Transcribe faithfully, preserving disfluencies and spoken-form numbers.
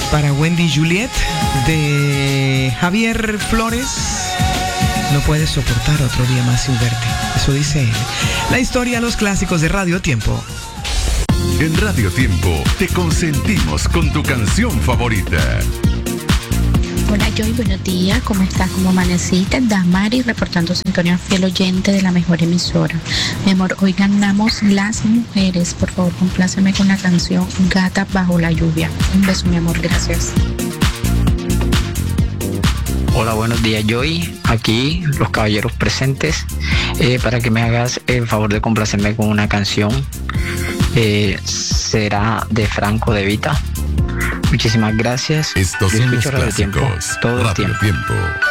Para Wendy Juliet de Javier Flores. No puedes soportar otro día más sin verte. Eso dice él. La historia, los clásicos de Radio Tiempo. En Radio Tiempo te consentimos con tu canción favorita. Hola Joy, buenos días, ¿cómo estás? ¿Cómo amaneciste? Damari reportando sintonía fiel oyente de la mejor emisora. Mi amor, hoy ganamos Las Mujeres. Por favor, compláceme con la canción Gata Bajo la Lluvia. Un beso, mi amor, gracias. Hola, buenos días Joy, aquí los caballeros presentes, eh, para que me hagas el favor de complacerme con una canción, eh, será de Franco De Vita. Muchísimas gracias. Estos Yo son los escucho Radio Tiempo clásicos. todo el Radio tiempo. Tiempo.